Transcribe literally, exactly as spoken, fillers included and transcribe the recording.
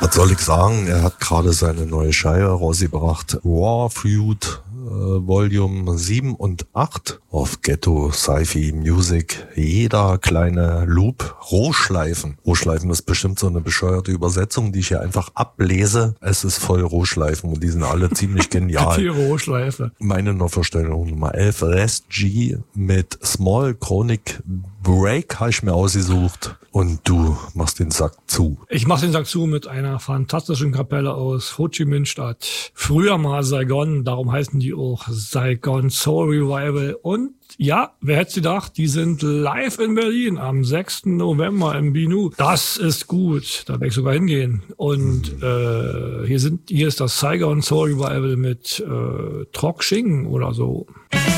Was soll ich sagen? Er hat gerade seine neue Scheibe rausgebracht. Raw Feud äh, Volume sieben und acht auf Ghetto Sci-Fi Music. Jeder kleine Loop. Rohschleifen. Rohschleifen ist bestimmt so eine bescheuerte Übersetzung, die ich hier einfach ablese. Es ist voll Rohschleifen und die sind alle ziemlich genial. Die Rohschleife. Meine Neuvorstellung Nummer elf. Rest G mit Small Chronic Break habe ich mir ausgesucht. Und du machst den Sack zu. Ich mach den Sack zu mit einer fantastischen Kapelle aus Ho Chi Minh Stadt. Früher mal Saigon, darum heißen die auch Saigon Soul Revival. Und ja, wer hätte gedacht, die sind live in Berlin am sechsten November im Binu. Das ist gut, da werde ich sogar hingehen. Und äh, hier sind hier ist das Saigon Soul Revival mit äh, Trok Shing oder so.